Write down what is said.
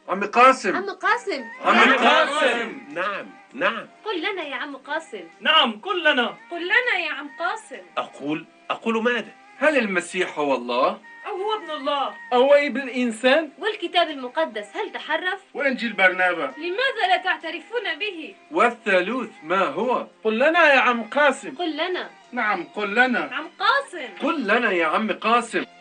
عم قاسم. عم قاسم. عم قاسم. نعم. قل لنا يا عم قاسم. نعم قل لنا. قل لنا يا عم قاسم. أقول ماذا؟ هل المسيح هو الله؟ أو هو ابن الله؟ أو ابن الإنسان؟ والكتاب المقدس هل تحرف؟ وإنجيل برنابا لماذا لا تعترفون به؟ والثالوث ما هو؟ قل لنا يا عم قاسم. قل لنا. نعم قل لنا. عم قاسم. قل لنا يا عم قاسم.